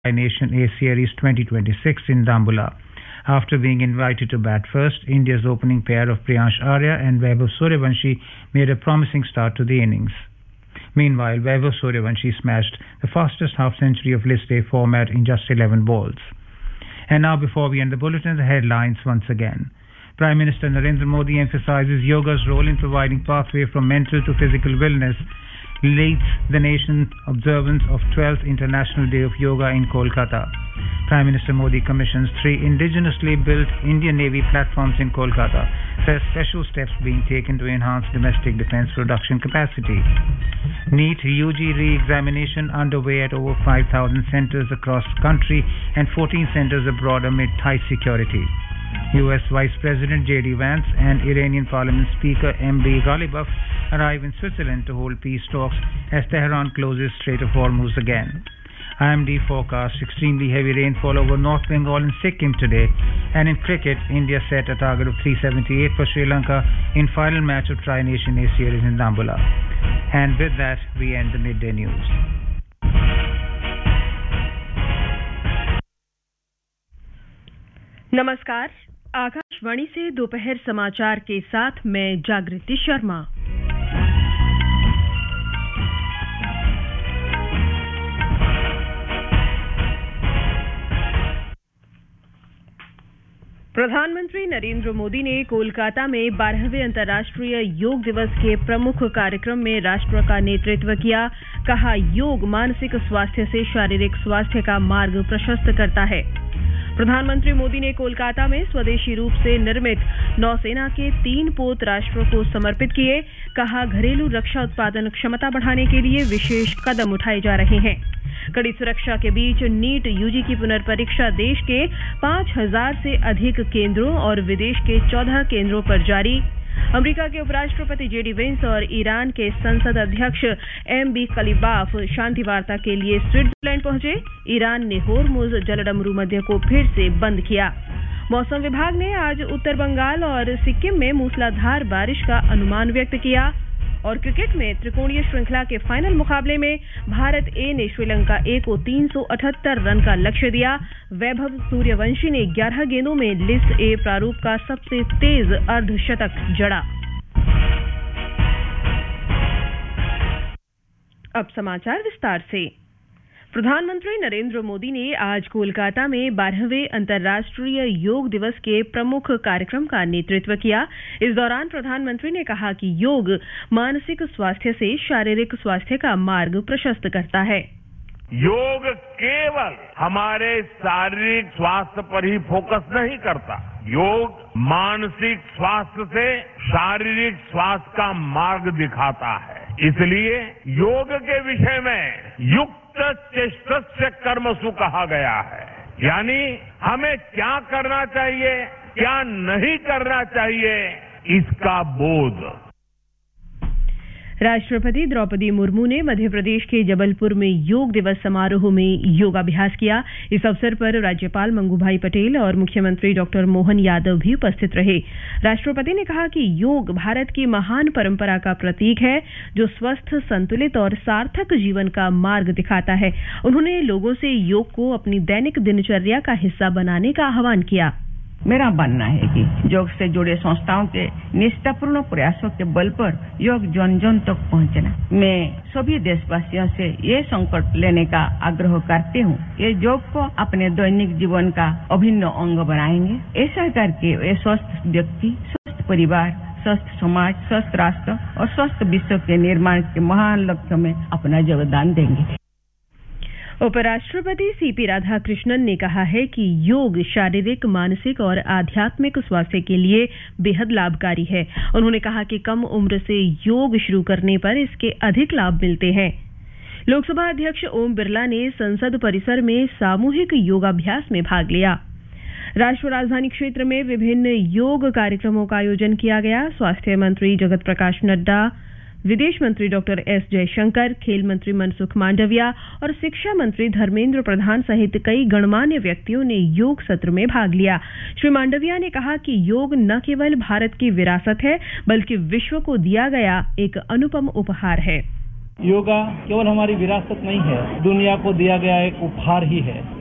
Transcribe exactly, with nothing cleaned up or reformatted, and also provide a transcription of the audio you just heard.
Nation A Series twenty twenty-six in Dambulla. After being invited to bat first, India's opening pair of Priyansh Arya and Vaibhav Suryavanshi made a promising start to the innings. Meanwhile, Vaibhav Suryavanshi smashed the fastest half-century of list A format in just eleven balls. And now, before we end the bulletin, the headlines once again. Prime Minister Narendra Modi emphasizes yoga's role in providing pathway from mental to physical wellness, leads the nation observance of twelfth International Day of Yoga in Kolkata. Prime Minister Modi commissions three indigenously built Indian Navy platforms in Kolkata, says special steps being taken to enhance domestic defense production capacity. NEET U G re-examination underway at over five thousand centers across country and fourteen centers abroad amid tight security. U S Vice President J D Vance and Iranian Parliament Speaker M B Ghalibaf arrive in Switzerland to hold peace talks as Tehran closes Strait of Hormuz again. I M D forecasts extremely heavy rainfall over North Bengal and Sikkim today. And in cricket, India set a target of three seventy-eight for Sri Lanka in final match of Tri-Nation A Series in Dambulla. And with that, we end the midday news. नमस्कार, आकाशवाणी से दोपहर समाचार के साथ मैं जागृति शर्मा। प्रधानमंत्री नरेंद्र मोदी ने कोलकाता में बारहवें अंतर्राष्ट्रीय योग दिवस के प्रमुख कार्यक्रम में राष्ट्र का नेतृत्व किया। कहा, योग मानसिक स्वास्थ्य से शारीरिक स्वास्थ्य का मार्ग प्रशस्त करता है। प्रधानमंत्री मोदी ने कोलकाता में स्वदेशी रूप से निर्मित नौसेना के तीन पोत राष्ट्र को समर्पित किए। कहा, घरेलू रक्षा उत्पादन क्षमता बढ़ाने के लिए विशेष कदम उठाए जा रहे हैं। कड़ी सुरक्षा के बीच नीट यूजी की पुनर्परीक्षा देश के पांच हजार से अधिक केंद्रों और विदेश के चौदह केंद्रों पर जारी। अमेरिका के उपराष्ट्रपति जेडी वेंस और ईरान के संसद अध्यक्ष एम बी खलीबाफ शांति वार्ता के लिए स्विट्जरलैंड पहुंचे। ईरान ने होर्मुज जलडमरू मध्य को फिर से बंद किया। मौसम विभाग ने आज उत्तर बंगाल और सिक्किम में मूसलाधार बारिश का अनुमान व्यक्त किया। और क्रिकेट में त्रिकोणीय श्रृंखला के फाइनल मुकाबले में भारत ए ने श्रीलंका ए को तीन सौ अठहत्तर रन का लक्ष्य दिया। वैभव सूर्यवंशी ने ग्यारह गेंदों में लिस्ट ए प्रारूप का सबसे तेज अर्धशतक जड़ा। अब समाचार विस्तार से। प्रधानमंत्री नरेंद्र मोदी ने आज कोलकाता में बारहवें अंतर्राष्ट्रीय योग दिवस के प्रमुख कार्यक्रम का नेतृत्व किया। इस दौरान प्रधानमंत्री ने कहा कि योग मानसिक स्वास्थ्य से शारीरिक स्वास्थ्य का मार्ग प्रशस्त करता है। योग केवल हमारे शारीरिक स्वास्थ्य पर ही फोकस नहीं करता, योग मानसिक स्वास्थ्य से शारीरिक स्वास्थ्य का मार्ग दिखाता है। इसलिए योग के विषय में युक्त चेष्टस्य कर्मसु कहा गया है, यानी हमें क्या करना चाहिए, क्या नहीं करना चाहिए, इसका बोध। राष्ट्रपति द्रौपदी मुर्मू ने मध्य प्रदेश के जबलपुर में योग दिवस समारोह में योगाभ्यास किया। इस अवसर पर राज्यपाल मंगूभाई पटेल और मुख्यमंत्री डॉक्टर मोहन यादव भी उपस्थित रहे। राष्ट्रपति ने कहा कि योग भारत की महान परंपरा का प्रतीक है, जो स्वस्थ, संतुलित और सार्थक जीवन का मार्ग दिखाता है। उन्होंने लोगों से योग को अपनी दैनिक दिनचर्या का हिस्सा बनाने का आह्वान किया। मेरा मानना है कि योग से जुड़े संस्थाओं के निष्ठापूर्ण प्रयासों के बल पर योग जन जन तक पहुंचना। मैं सभी देशवासियों से ये संकल्प लेने का आग्रह करती हूँ, ये योग को अपने दैनिक जीवन का अभिन्न अंग बनाएंगे। ऐसा करके वे स्वस्थ व्यक्ति, स्वस्थ परिवार, स्वस्थ समाज, स्वस्थ राष्ट्र और स्वस्थ विश्व के निर्माण के महान लक्ष्य में अपना योगदान देंगे। उपराष्ट्रपति सीपी राधाकृष्णन ने कहा है कि योग शारीरिक, मानसिक और आध्यात्मिक स्वास्थ्य के लिए बेहद लाभकारी है। उन्होंने कहा कि कम उम्र से योग शुरू करने पर इसके अधिक लाभ मिलते हैं। लोकसभा अध्यक्ष ओम बिरला ने संसद परिसर में सामूहिक योगाभ्यास में भाग लिया। राष्ट्रीय राजधानी क्षेत्र में विभिन्न योग कार्यक्रमों का आयोजन किया गया। स्वास्थ्य मंत्री जगत प्रकाश नड्डा, विदेश मंत्री डॉक्टर एस जयशंकर, खेल मंत्री मनसुख मांडविया और शिक्षा मंत्री धर्मेंद्र प्रधान सहित कई गणमान्य व्यक्तियों ने योग सत्र में भाग लिया। श्री मांडविया ने कहा कि योग न केवल भारत की विरासत है, बल्कि विश्व को दिया गया एक अनुपम उपहार है। योगा केवल हमारी विरासत नहीं है, दुनिया को दिया गया एक उपहार ही है।